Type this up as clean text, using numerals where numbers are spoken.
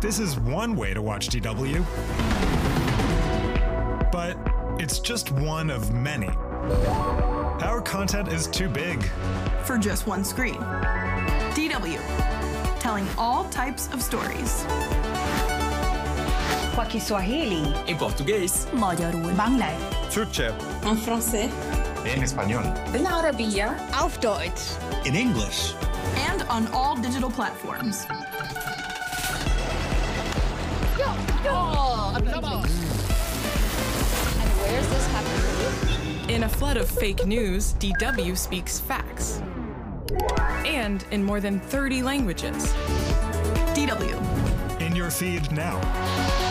This is one way to watch DW. But it's just one of many. Our content is too big for just one screen. DW, telling all types of stories. Kwa Kiswahili. En português. Magyarul. Bangla. Türkçe. En français. En español. بالعربية. Auf Deutsch. In English. And on all digital platforms. Where's this happening? In a flood of fake news, DW speaks facts. And in more than 30 languages. DW. In your feed now.